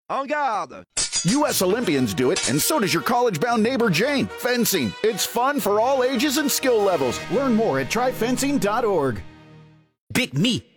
En garde! U.S. Olympians do it, and so does your college-bound neighbor Jane. Fencing. It's fun for all ages and skill levels. Learn more at tryfencing.org. Pick me.